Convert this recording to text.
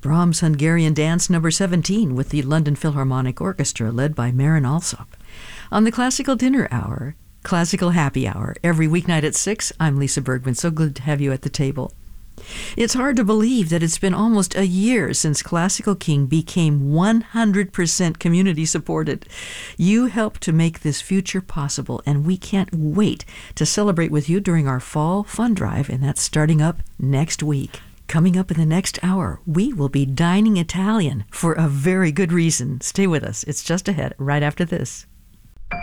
Brahms' Hungarian Dance No. 17 with the London Philharmonic Orchestra led by Marin Alsop. On the Classical Dinner Hour, Classical Happy Hour, every weeknight at 6, I'm Lisa Bergman. So good to have you at the table. It's hard to believe that it's been almost a year since Classical King became 100% community supported. You helped to make this future possible, and we can't wait to celebrate with you during our fall fund drive, and that's starting up next week. Coming up in the next hour, we will be dining Italian for a very good reason. Stay with us. It's just ahead, right after this.